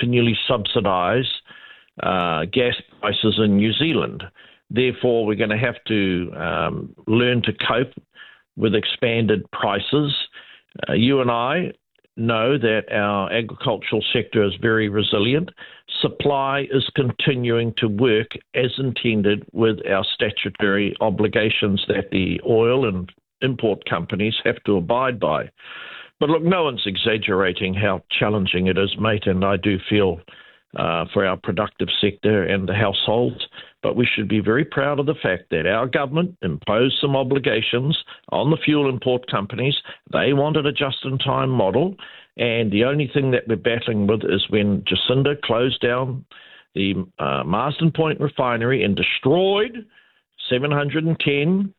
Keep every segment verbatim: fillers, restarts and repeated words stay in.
continually subsidise uh, gas prices in New Zealand. Therefore, we're going to have to um, learn to cope with expanded prices. Uh, you and I know that our agricultural sector is very resilient. Supply is continuing to work as intended with our statutory obligations that the oil and import companies have to abide by. But look, no one's exaggerating how challenging it is, mate, and I do feel uh, for our productive sector and the households. But we should be very proud of the fact that our government imposed some obligations on the fuel import companies. They wanted a just-in-time model, and the only thing that we're battling with is when Jacinda closed down the uh, Marsden Point refinery and destroyed seven hundred ten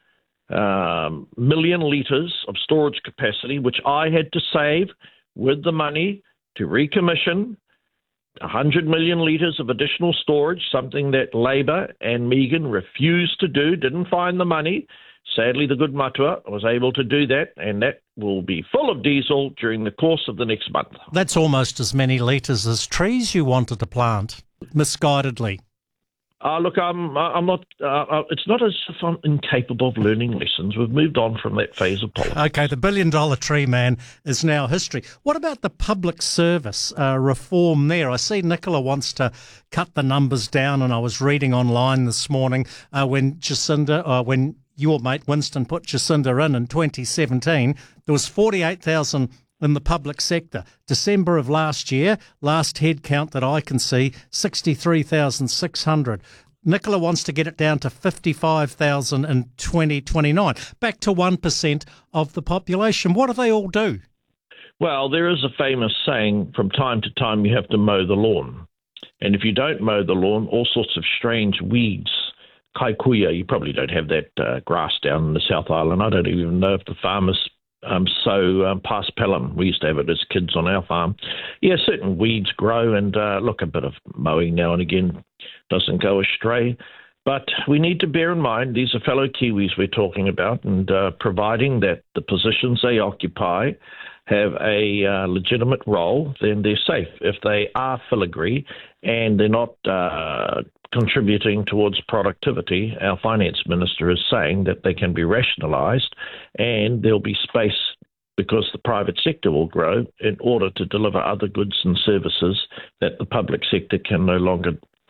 um, million litres of storage capacity, which I had to save with the money to recommission one hundred million litres of additional storage, something that Labour and Megan refused to do, didn't find the money. Sadly, the good Matua was able to do that, and that will be full of diesel during the course of the next month. That's almost as many litres as trees you wanted to plant, misguidedly. Uh, look, I'm, I'm not. Uh, it's not as if I'm incapable of learning lessons. We've moved on from that phase of politics. Okay, the billion-dollar tree man is now history. What about the public service uh, reform there? I see Nicola wants to cut the numbers down, and I was reading online this morning uh, when Jacinda, uh, when your mate Winston put Jacinda in in twenty seventeen, there was forty-eight thousand in the public sector. December of last year, last head count that I can see, sixty-three thousand six hundred. Nicola wants to get it down to fifty-five thousand in twenty twenty-nine, back to one percent of the population. What do they all do? Well, there is a famous saying, from time to time you have to mow the lawn. And if you don't mow the lawn, all sorts of strange weeds, kaikuya, you probably don't have that uh, grass down in the South Island. I don't even know if the farmers Um, so um, paspalum, we used to have it as kids on our farm. Yeah, certain weeds grow, and uh, look, a bit of mowing now and again doesn't go astray. But we need to bear in mind these are fellow Kiwis we're talking about, and uh, providing that the positions they occupy have a uh, legitimate role, then they're safe. If they are filigree and they're not uh, contributing towards productivity, our finance minister is saying that they can be rationalised and there'll be space because the private sector will grow in order to deliver other goods and services that the public sector can no longer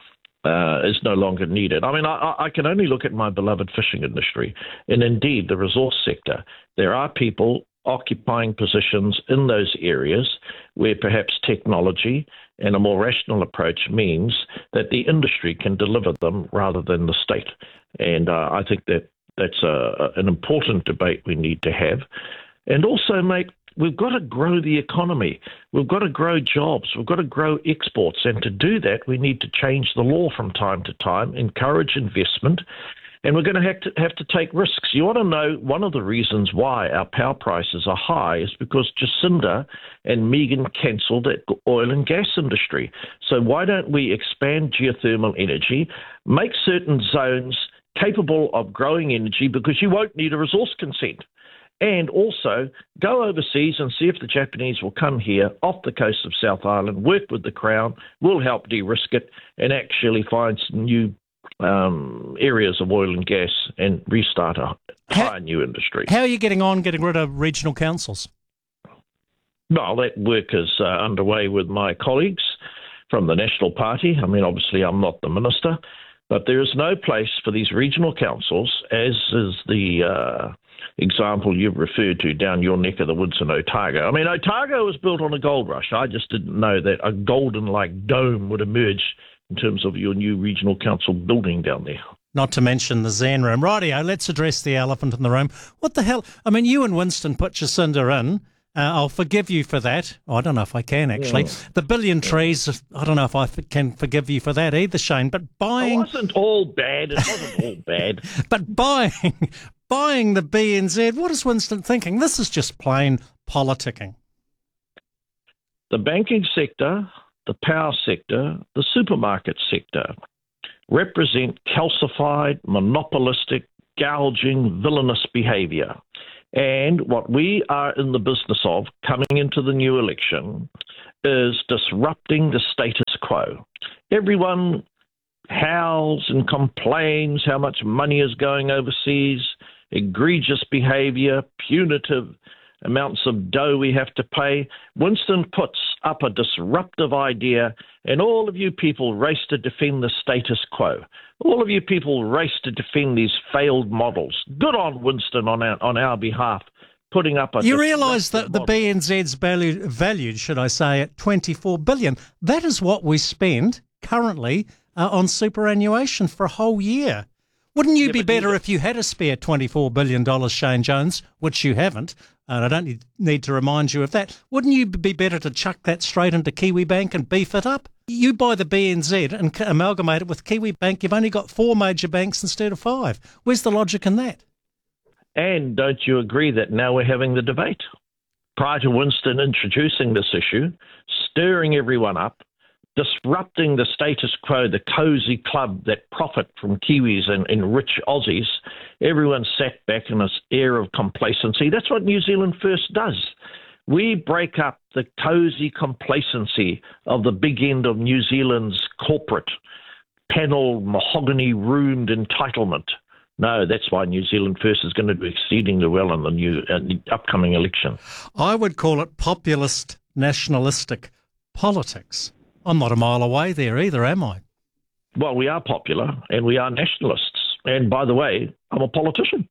uh, is no longer needed. I mean, I, I can only look at my beloved fishing industry and indeed the resource sector. There are people occupying positions in those areas where perhaps technology and a more rational approach means that the industry can deliver them rather than the state. And uh, I think that that's a, an important debate we need to have. And also, mate, we've got to grow the economy. We've got to grow jobs. We've got to grow exports. And to do that, we need to change the law from time to time, encourage investment, and we're going to have to have to take risks. You want to know one of the reasons why our power prices are high is because Jacinda and Megan cancelled the oil and gas industry. So why don't we expand geothermal energy, make certain zones capable of growing energy because you won't need a resource consent? And also go overseas and see if the Japanese will come here off the coast of South Island, work with the Crown, we'll help de-risk it and actually find some new Um, areas of oil and gas and restart a entire new industry. How are you getting on getting rid of regional councils? Well, that work is uh, underway with my colleagues from the National Party. I mean, obviously I'm not the minister, but there is no place for these regional councils, as is the uh, example you've referred to down your neck of the woods in Otago. I mean, Otago was built on a gold rush. I just didn't know that a golden-like dome would emerge in terms of your new regional council building down there. Not to mention the Zen room. Rightio, let's address the elephant in the room. What the hell? I mean, you and Winston put Jacinda in. Uh, I'll forgive you for that. Oh, I don't know if I can, actually. Yeah. The billion trees, I don't know if I f- can forgive you for that either, Shane. But buying... It wasn't all bad. It wasn't all bad. But buying, buying the B N Z, what is Winston thinking? This is just plain politicking. The banking sector, the power sector, the supermarket sector represent calcified, monopolistic, gouging, villainous behaviour. And what we are in the business of coming into the new election is disrupting the status quo. Everyone howls and complains how much money is going overseas, egregious behaviour, punitive amounts of dough we have to pay. Winston puts up a disruptive idea, and all of you people race to defend the status quo. All of you people race to defend these failed models. Good on Winston on our, on our behalf, putting up a... You realise that the model. B N Z's valued, valued, should I say, at twenty-four billion dollars. That is what we spend currently uh, on superannuation for a whole year. Wouldn't you Yeah, be but better you- if you had a spare twenty-four billion dollars, Shane Jones, which you haven't, and I don't need- need to remind you of that. Wouldn't you be better to chuck that straight into Kiwibank and beef it up? You buy the B N Z and c- amalgamate it with Kiwibank, you've only got four major banks instead of five. Where's the logic in that? And don't you agree that now we're having the debate? Prior to Winston introducing this issue, stirring everyone up, disrupting the status quo, the cosy club that profit from Kiwis and, and rich Aussies, everyone sat back in this air of complacency. That's what New Zealand First does. We break up the cosy complacency of the big end of New Zealand's corporate panel, mahogany-roomed entitlement. No, that's why New Zealand First is going to do exceedingly well in the new uh, the upcoming election. I would call it populist, nationalistic politics. I'm not a mile away there either, am I? Well, we are popular and we are nationalists. And by the way, I'm a politician.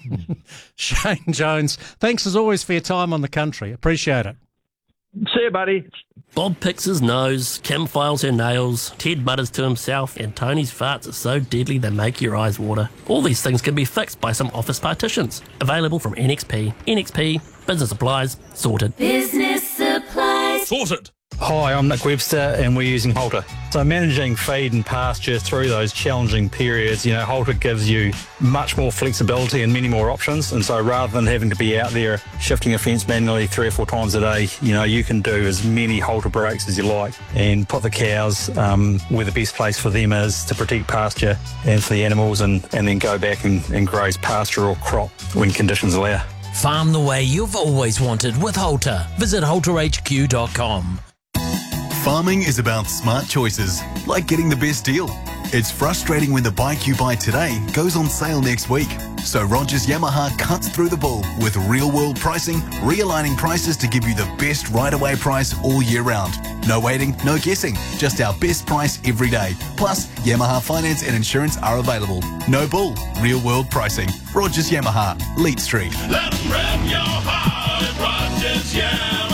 Shane Jones, thanks as always for your time on The Country. Appreciate it. See you, buddy. Bob picks his nose, Kim files her nails, Ted mutters to himself, and Tony's farts are so deadly they make your eyes water. All these things can be fixed by some office partitions. Available from N X P. N X P, business supplies, sorted. Business supplies. Sorted. Hi, I'm Nick Webster and we're using Halter. So managing feed and pasture through those challenging periods, you know, Halter gives you much more flexibility and many more options. And so rather than having to be out there shifting a fence manually three or four times a day, you know, you can do as many Halter breaks as you like and put the cows um, where the best place for them is to protect pasture and for the animals, and, and then go back and, and graze pasture or crop when conditions allow. Farm the way you've always wanted with Halter. Visit halter h q dot com. Farming is about smart choices, like getting the best deal. It's frustrating when the bike you buy today goes on sale next week. So Rogers Yamaha cuts through the bull with real-world pricing, realigning prices to give you the best right-away price all year round. No waiting, no guessing, just our best price every day. Plus, Yamaha finance and insurance are available. No bull, real-world pricing. Rogers Yamaha, Leet Street. Let 'em rev your heart at Rogers Yamaha.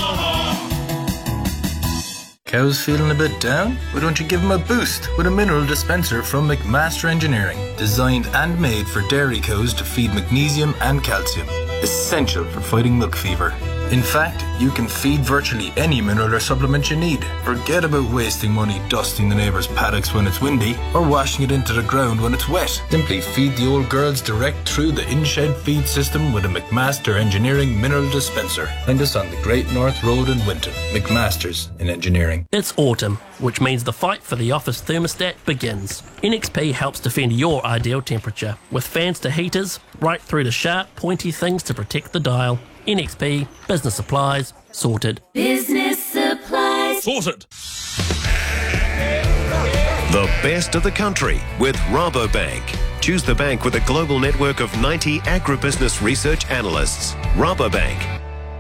Cows feeling a bit down? Why don't you give them a boost with a mineral dispenser from McMaster Engineering, designed and made for dairy cows to feed magnesium and calcium, essential for fighting milk fever. In fact, you can feed virtually any mineral or supplement you need. Forget about wasting money dusting the neighbour's paddocks when it's windy or washing it into the ground when it's wet. Simply feed the old girls direct through the in-shed feed system with a McMaster Engineering mineral dispenser. Find us on the Great North Road in Winton. McMaster's in Engineering. It's autumn, which means the fight for the office thermostat begins. N X P helps defend your ideal temperature, with fans to heaters, right through to sharp, pointy things to protect the dial. N X P, business supplies, sorted. Business supplies. Sorted. The best of the country with Rabobank. Choose the bank with a global network of ninety agribusiness research analysts. Rabobank.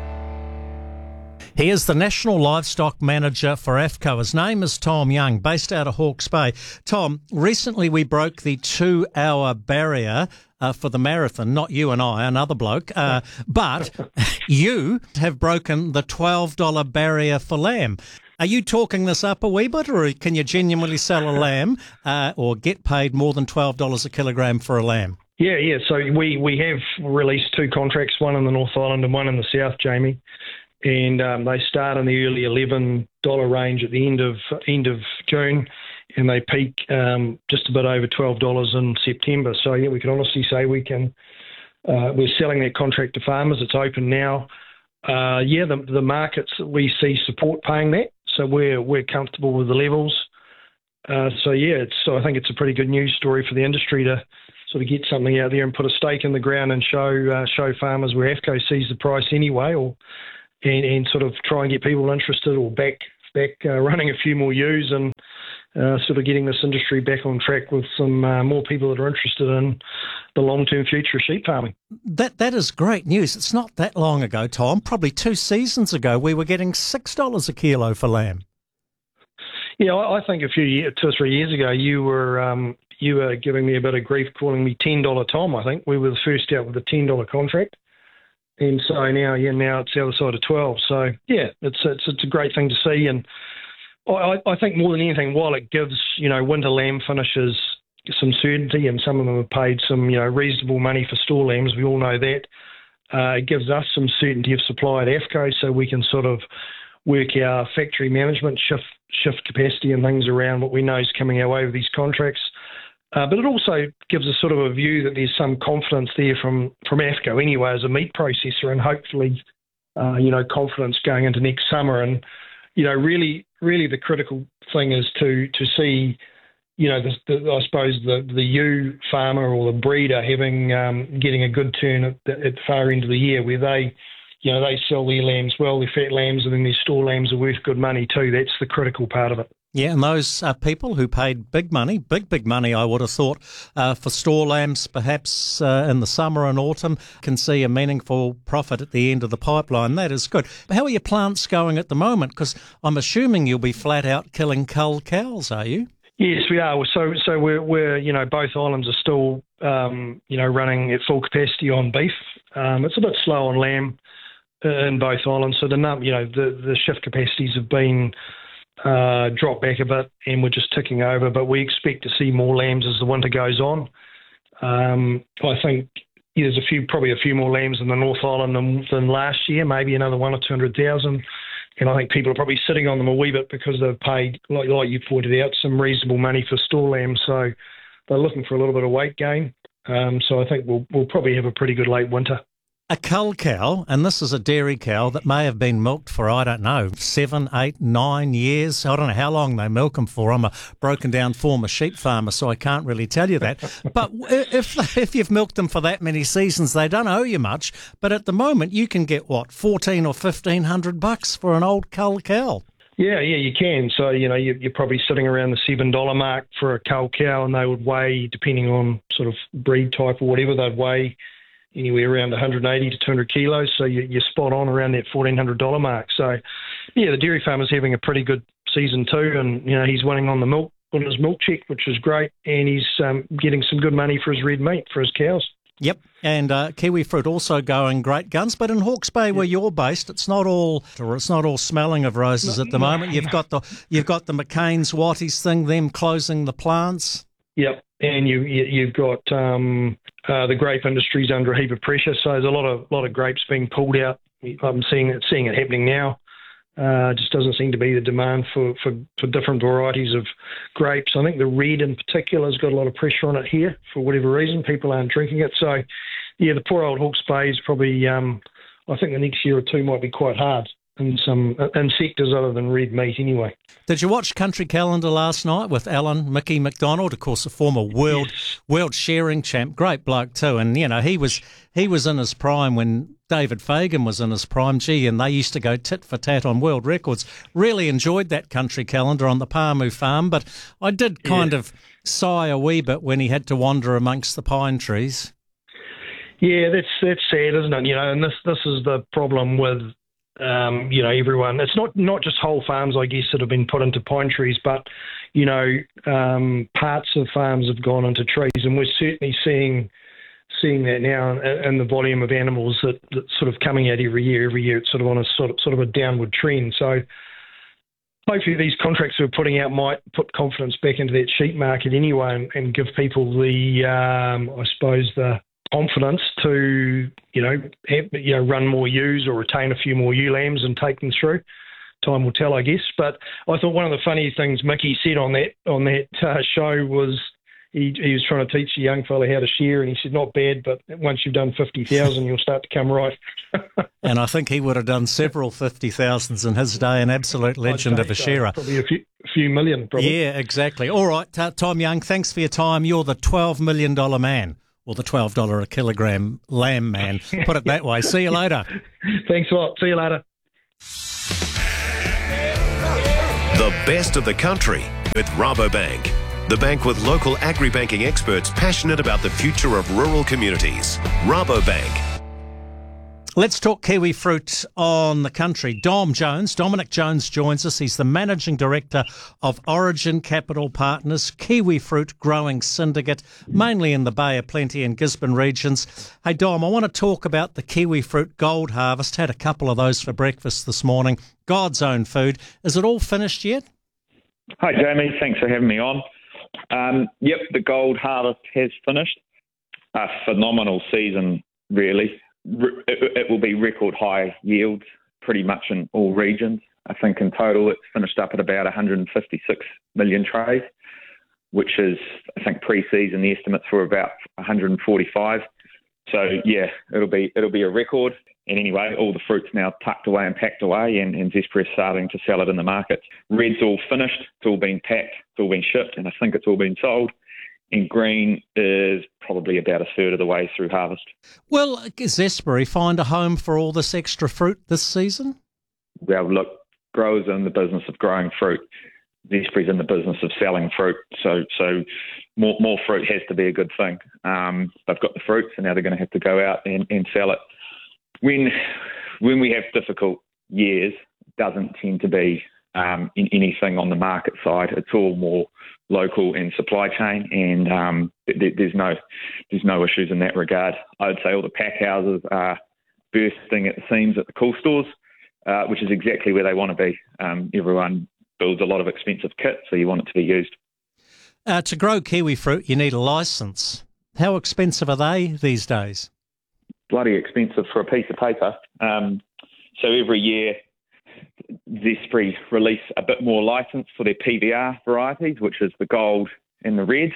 He is the National Livestock Manager for AFCO. His name is Tom Young, based out of Hawke's Bay. Tom, recently we broke the two-hour barrier uh, for the marathon. Not you and I, another bloke. Uh, but you have broken the twelve dollar barrier for lamb. Are you talking this up a wee bit, or can you genuinely sell a lamb uh, or get paid more than twelve dollars a kilogram for a lamb? Yeah, yeah. So we, we have released two contracts, one in the North Island and one in the South, Jamie. And um, they start in the early eleven dollar range at the end of end of June, and they peak um, just a bit over twelve dollars in September. So yeah, we can honestly say we can. Uh, we're selling that contract to farmers. It's open now. Uh, yeah, the the markets we see support paying that, so we're we're comfortable with the levels. Uh, so yeah, it's so I think it's a pretty good news story for the industry to sort of get something out there and put a stake in the ground and show uh, show farmers where AFCO sees the price anyway, or And, and sort of try and get people interested or back back uh, running a few more ewes and uh, sort of getting this industry back on track with some uh, more people that are interested in the long-term future of sheep farming. That That is great news. It's not that long ago, Tom, probably two seasons ago, we were getting six dollars a kilo for lamb. Yeah, I, I think a few years, two or three years ago, you were um, you were giving me a bit of grief calling me ten dollar Tom, I think. We were the first out with a ten dollar contract. And so now, yeah, now it's the other side of twelve. So, yeah, it's it's, it's a great thing to see. And I, I think more than anything, while it gives, you know, winter lamb finishers some certainty, and some of them have paid some, you know, reasonable money for store lambs, we all know that, uh, it gives us some certainty of supply at AFCO, so we can sort of work our factory management, shift shift capacity and things around what we know is coming our way with these contracts. Uh, but it also gives us sort of a view that there's some confidence there from, from AFCO anyway as a meat processor, and hopefully, uh, you know, confidence going into next summer. And, you know, really, really the critical thing is to to see, you know, the, the, I suppose the, the ewe farmer or the breeder having um, getting a good turn at the, at the far end of the year where they, you know, they sell their lambs well, their fat lambs, and then their store lambs are worth good money too. That's the critical part of it. Yeah, and those are people who paid big money, big, big money, I would have thought, uh, for store lambs, perhaps uh, in the summer and autumn, can see a meaningful profit at the end of the pipeline. That is good. How are your plants going at the moment? Because I'm assuming you'll be flat out killing cull cows, are you? Yes, we are. So, so we're, we're you know, both islands are still, um, you know, running at full capacity on beef. Um, it's a bit slow on lamb in both islands. So the num, you know, the, the shift capacities have been uh, dropped back a bit, and we're just ticking over. But we expect to see more lambs as the winter goes on. Um, I think yeah, there's a few, probably a few more lambs in the North Island than, than last year, maybe another one or two hundred thousand. And I think people are probably sitting on them a wee bit because they've paid, like, like you pointed out, some reasonable money for store lambs. So they're looking for a little bit of weight gain. Um, so I think we'll we'll probably have a pretty good late winter. A cull cow, and this is a dairy cow that may have been milked for, I don't know, seven, eight, nine years. I don't know how long they milk them for. I'm a broken down former sheep farmer, so I can't really tell you that. But if if you've milked them for that many seasons, they don't owe you much. But at the moment, you can get, what, fourteen or fifteen hundred bucks for an old cull cow. Yeah, yeah, you can. So, you know, you're probably sitting around the seven dollar mark for a cull cow, and they would weigh, depending on sort of breed type or whatever, they'd weigh anywhere around one hundred eighty to two hundred kilos, so you're spot on around that fourteen hundred dollars mark. So, yeah, the dairy farmer's having a pretty good season too, and, you know, he's winning on the milk, on his milk check, which is great, and he's um, getting some good money for his red meat, for his cows. Yep, and uh, kiwi fruit also going great guns, but in Hawke's Bay, where you're based, it's not all it's not all smelling of roses no, at the no, moment. You've no. got the you've got the McCain's Watties thing, them closing the plants. Yep, and you, you you've got um, uh, the grape industry's under a heap of pressure, so there's a lot of lot of grapes being pulled out. I'm seeing it seeing it happening now. Uh, just doesn't seem to be the demand for, for, for different varieties of grapes. I think the red in particular has got a lot of pressure on it here for whatever reason. People aren't drinking it. So, yeah, the poor old Hawke's Bay is probably, um, I think the next year or two might be quite hard in some in sectors other than red meat anyway. Did you watch Country Calendar last night with Alan Mickey McDonald, of course, a former world yes. world sharing champ, great bloke too, and you know he was he was in his prime when David Fagan was in his prime, gee, and they used to go tit for tat on world records. Really enjoyed that Country Calendar on the Palmu farm, but I did kind yeah. of sigh a wee bit when he had to wander amongst the pine trees. Yeah, that's that's sad, isn't it? You know, and this this is the problem with. Um, you know, everyone, it's not, not just whole farms, I guess, that have been put into pine trees, but, you know, um, parts of farms have gone into trees, and we're certainly seeing seeing that now in, in the volume of animals that, that's sort of coming out every year. Every year it's sort of on a sort of, sort of a downward trend. So hopefully these contracts we're putting out might put confidence back into that sheep market anyway, and, and give people the, um, I suppose, the confidence to, you know, have, you know, run more ewes or retain a few more ewe lambs and take them through. Time will tell, I guess. But I thought one of the funny things Mickey said on that on that uh, show was he, he was trying to teach the young fella how to shear, and he said, not bad, but once you've done fifty thousand, you'll start to come right. And I think he would have done several fifty thousands in his day, an absolute legend of a so. shearer. Probably a few, a few million, probably. Yeah, exactly. All right, uh, Tom Young, thanks for your time. You're the twelve million dollars man. Or the twelve dollars a kilogram lamb man. Put it that way. See you later. Thanks a lot. See you later. The best of the country with Rabobank. The bank with local agri-banking experts passionate about the future of rural communities. Rabobank. Let's talk kiwi fruit on the country. Dom Jones, Dominic Jones joins us. He's the Managing Director of Origin Capital Partners, kiwi fruit growing syndicate, mainly in the Bay of Plenty and Gisborne regions. Hey Dom, I want to talk about the kiwi fruit gold harvest. Had a couple of those for breakfast this morning. God's own food. Is it all finished yet? Hi Jamie, thanks for having me on. Um, yep, the gold harvest has finished. A phenomenal season, really. It will be record high yields pretty much in all regions. I think in total it's finished up at about one hundred fifty-six million trays, which is, I think, pre-season the estimates were about one hundred forty-five. So yeah, it'll be it'll be a record. And anyway, all the fruit's now tucked away and packed away, and, and Zespri is starting to sell it in the markets. Red's all finished, it's all been packed, it's all been shipped, and I think it's all been sold. And green is probably about a third of the way through harvest. Will Zespri find a home for all this extra fruit this season? Well, look, growers are in the business of growing fruit. Zespri's in the business of selling fruit. So so more more fruit has to be a good thing. Um, they've got the fruit, so now they're going to have to go out and, and sell it. When, when we have difficult years, it doesn't tend to be um, in anything on the market side. It's all more local and supply chain, and um, th- there's no there's no issues in that regard. I would say all the pack houses are bursting at the seams at the cool stores, uh, which is exactly where they want to be. Um, everyone builds a lot of expensive kit, so you want it to be used. Uh, to grow kiwi fruit, you need a licence. How expensive are they these days? Bloody expensive for a piece of paper. Um, so every year, Zespri release a bit more licence for their P V R varieties, which is the gold and the red.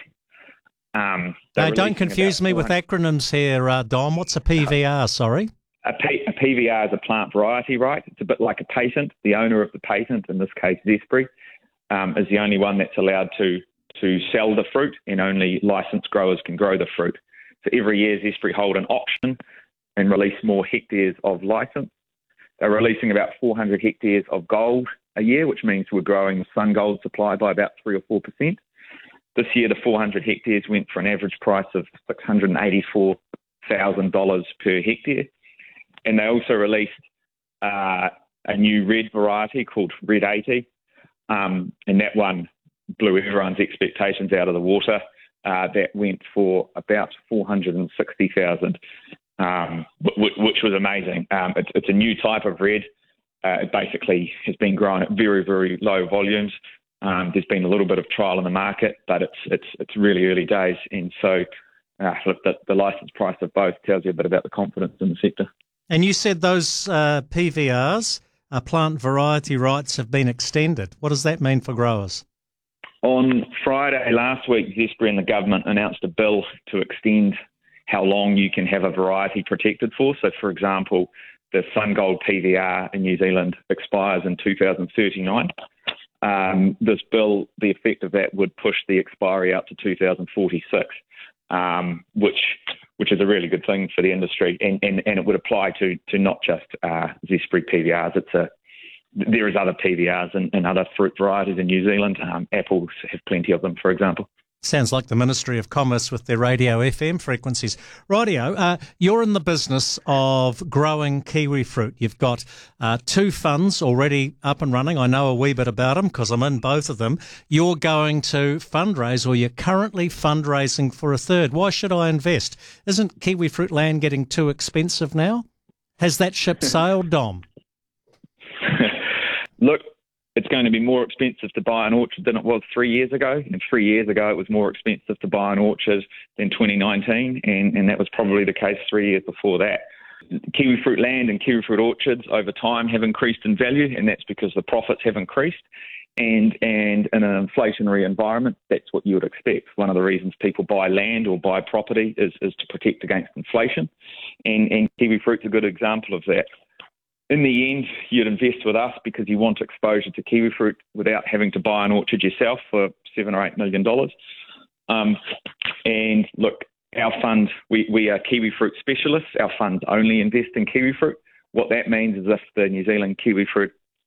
Um, no, don't confuse me with acronyms here, uh, Dom. What's a P V R, sorry? A, P- a P V R is a plant variety, right? It's a bit like a patent. The owner of the patent, in this case Zespri, um, is the only one that's allowed to, to sell the fruit, and only licensed growers can grow the fruit. So every year Zespri hold an auction and release more hectares of licence. They're releasing about four hundred hectares of gold a year, which means we're growing the sun gold supply by about three or four percent. This year, the four hundred hectares went for an average price of six hundred eighty-four thousand dollars per hectare. And they also released uh, a new red variety called Red eighty, um, and that one blew everyone's expectations out of the water. Uh, that went for about four hundred sixty thousand dollars. Um, which, which was amazing. Um, it's, it's a new type of red. Uh, it basically has been grown at very, very low volumes. Um, there's been a little bit of trial in the market, but it's it's it's really early days. And so uh, the, the license price of both tells you a bit about the confidence in the sector. And you said those uh, P V Rs, uh, plant variety rights, have been extended. What does that mean for growers? On Friday last week, Zespri and the government announced a bill to extend how long you can have a variety protected for. So, for example, the Sun Gold P V R in New Zealand expires in two thousand thirty-nine. Um, this bill, the effect of that would push the expiry out to two thousand forty-six, um, which which is a really good thing for the industry, and, and, and it would apply to to not just uh, Zespri P V Rs. It's a there is other P V Rs and, and other fruit varieties in New Zealand. Um, apples have plenty of them, for example. Sounds like the Ministry of Commerce with their radio F M frequencies. Rightio, uh, you're in the business of growing kiwi fruit. You've got uh, two funds already up and running. I know a wee bit about them because I'm in both of them. You're going to fundraise, or you're currently fundraising for a third. Why should I invest? Isn't kiwi fruit land getting too expensive now? Has that ship sailed, Dom? Look, it's going to be more expensive to buy an orchard than it was three years ago. And three years ago, it was more expensive to buy an orchard than twenty nineteen, and, and that was probably the case three years before that. Kiwi fruit land and kiwi fruit orchards over time have increased in value, and that's because the profits have increased. And and in an inflationary environment, that's what you would expect. One of the reasons people buy land or buy property is, is to protect against inflation. And, and kiwi fruit's a good example of that. In the end, you'd invest with us because you want exposure to kiwi fruit without having to buy an orchard yourself for seven or eight million dollars. Um, and look, our fund, we, we are kiwi fruit specialists. Our funds only invest in kiwi fruit. What that means is if the New Zealand kiwi fruit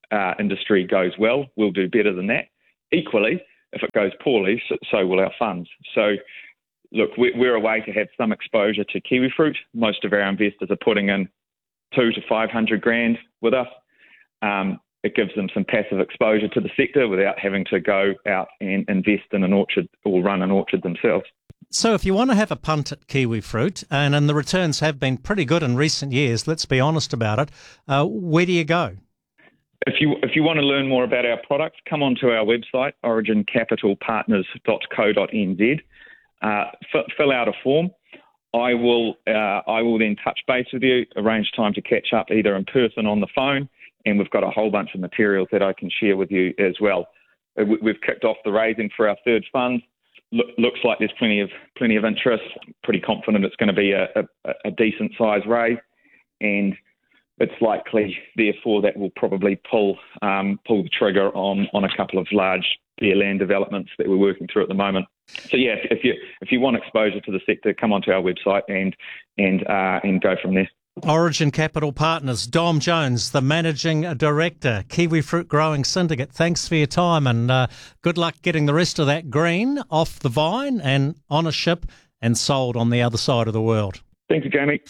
uh, industry goes well, we'll do better than that. Equally, if it goes poorly, so, so will our funds. So, look, we're a way to have some exposure to kiwi fruit. Most of our investors are putting in two to five hundred grand with us. Um, it gives them some passive exposure to the sector without having to go out and invest in an orchard or run an orchard themselves. So if you want to have a punt at kiwi fruit, and, and the returns have been pretty good in recent years, let's be honest about it, uh, where do you go? If you if you want to learn more about our products, come onto our website, origin capital partners dot co dot n z. Uh, f- fill out a form. I will uh, I will then touch base with you, arrange time to catch up either in person or on the phone, and we've got a whole bunch of materials that I can share with you as well. We've kicked off the raising for our third fund. Look, looks like there's plenty of plenty of interest. Pretty confident it's going to be a, a, a decent size raise, and it's likely, therefore, that will probably pull um, pull the trigger on on a couple of large bare land developments that we're working through at the moment. So yeah, if, if you if you want exposure to the sector, come onto our website and and uh, and go from there. Origin Capital Partners, Dom Jones, the Managing Director, Kiwi Fruit Growing Syndicate. Thanks for your time, and uh, good luck getting the rest of that green off the vine and on a ship and sold on the other side of the world. Thank you, Jamie.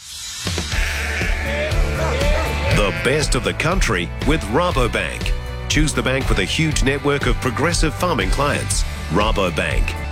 The best of the country with Rabobank. Choose the bank with a huge network of progressive farming clients. Rabobank.